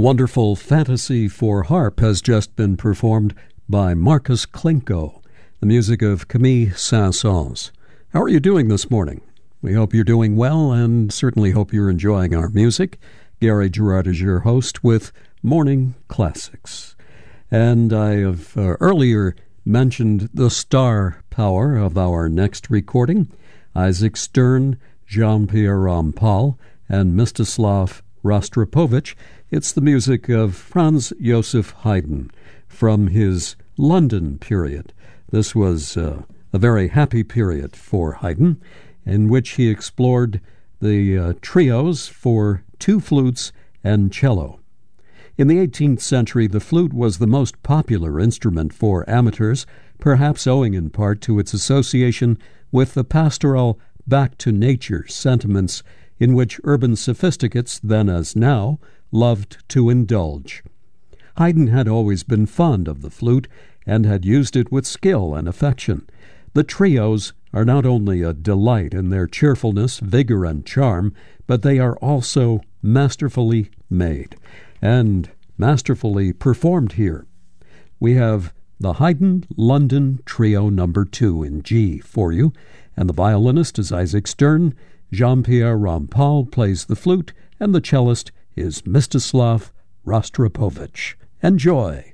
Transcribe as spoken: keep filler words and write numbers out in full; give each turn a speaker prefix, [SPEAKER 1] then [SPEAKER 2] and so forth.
[SPEAKER 1] wonderful Fantasy for Harp has just been performed by Marcus Klinko, the music of Camille Saint-Saëns. How are you doing this morning? We hope you're doing well and certainly hope you're enjoying our music. Gary Gerard is your host with Morning Classics. And I have uh, earlier mentioned the star power of our next recording, Isaac Stern, Jean-Pierre Rampal, and Mstislav Rostropovich. It's the music of Franz Joseph Haydn from his London period. This was uh, a very happy period for Haydn, in which he explored the uh, trios for two flutes and cello. In the eighteenth century, the flute was the most popular instrument for amateurs, perhaps owing in part to its association with the pastoral back-to-nature sentiments in which urban sophisticates, then as now, loved to indulge. Haydn had always been fond of the flute and had used it with skill and affection. The trios are not only a delight in their cheerfulness, vigor, and charm, but they are also masterfully made and masterfully performed here. We have the Haydn London Trio Number Two in G for you, and the violinist is Isaac Stern. Jean-Pierre Rampal plays the flute, and the cellist is Mstislav Rostropovich. Enjoy!